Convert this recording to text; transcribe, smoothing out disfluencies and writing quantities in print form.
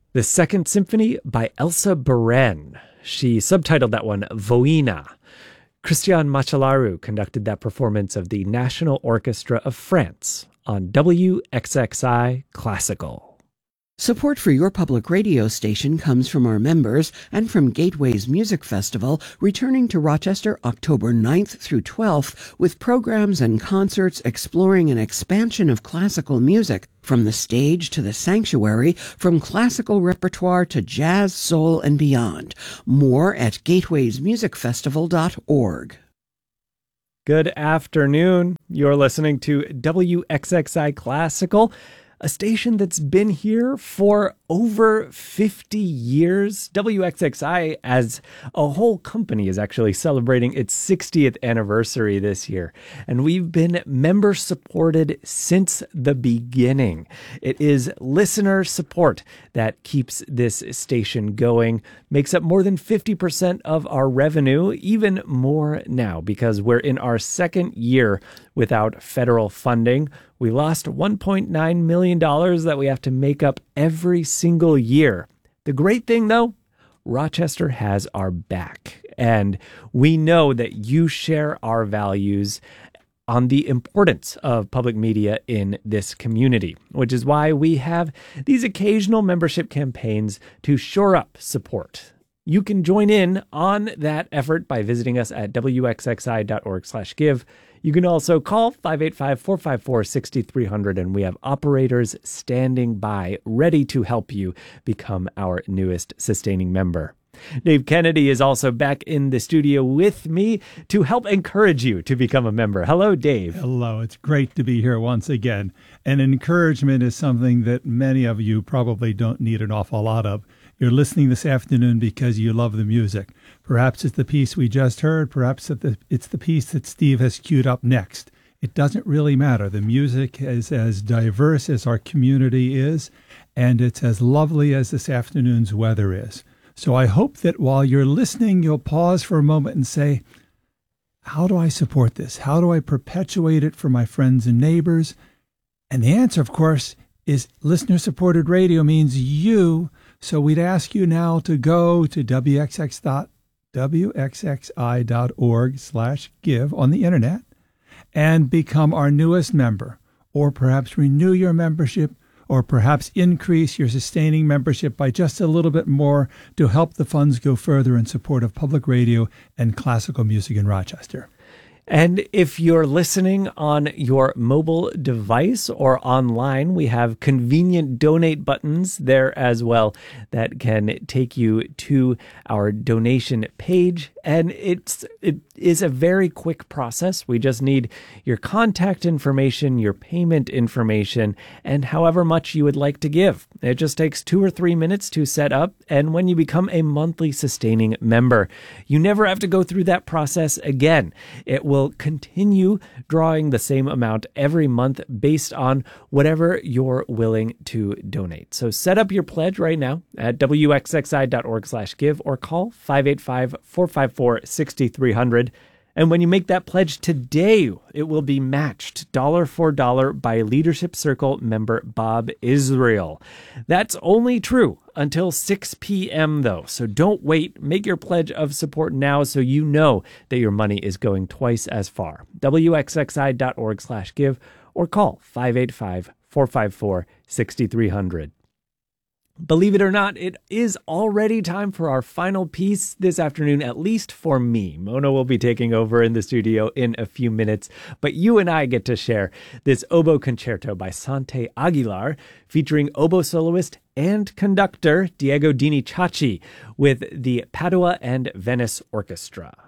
The Second Symphony by Elsa Beren. She subtitled that one Voina. Christian Machelaru conducted that performance of the National Orchestra of France on WXXI Classical. Support for your public radio station comes from our members and from Gateways Music Festival, returning to Rochester October 9th through 12th with programs and concerts exploring an expansion of classical music, from the stage to the sanctuary, from classical repertoire to jazz, soul, and beyond. More at gatewaysmusicfestival.org. Good afternoon. You're listening to WXXI Classical, a station that's been here for over 50 years. WXXI as a whole company is actually celebrating its 60th anniversary this year, and we've been member supported since the beginning. It is listener support that keeps this station going, makes up more than 50% of our revenue, even more now because we're in our second year without federal funding. We lost $1.9 million that we have to make up every single year. The great thing, though, Rochester has our back, and we know that you share our values on the importance of public media in this community, which is why we have these occasional membership campaigns to shore up support. You can join in on that effort by visiting us at wxxi.org/give. You can also call 585-454-6300, and we have operators standing by ready to help you become our newest sustaining member. Dave Kennedy is also back in the studio with me to help encourage you to become a member. Hello, Dave. Hello. It's great to be here once again. And encouragement is something that many of you probably don't need an awful lot of. You're listening this afternoon because you love the music. Perhaps it's the piece we just heard. Perhaps it's the piece that Steve has queued up next. It doesn't really matter. The music is as diverse as our community is, and it's as lovely as this afternoon's weather is. So I hope that while you're listening, you'll pause for a moment and say, how do I support this? How do I perpetuate it for my friends and neighbors? And the answer, of course, is listener-supported radio means you. So we'd ask you now to go to wxxi.org/give on the internet and become our newest member, or perhaps renew your membership, or perhaps increase your sustaining membership by just a little bit more to help the funds go further in support of public radio and classical music in Rochester. And if you're listening on your mobile device or online, we have convenient donate buttons there as well that can take you to our donation page. And it is a very quick process. We just need your contact information, your payment information, and however much you would like to give. It just takes 2 or 3 minutes to set up. And when you become a monthly sustaining member, you never have to go through that process again. It will continue drawing the same amount every month based on whatever you're willing to donate. So set up your pledge right now at wxxi.org/give or call 585-454-6300. And when you make that pledge today, it will be matched dollar for dollar by Leadership Circle member Bob Israel. That's only true until 6 p.m. though, so don't wait. Make your pledge of support now so you know that your money is going twice as far. wxxi.org/give or call 585-454-6300. Believe it or not, it is already time for our final piece this afternoon, at least for me. Mona will be taking over in the studio in a few minutes, but you and I get to share this oboe concerto by Sante Aguilar, featuring oboe soloist and conductor Diego Dini Chachi with the Padua and Venice Orchestra.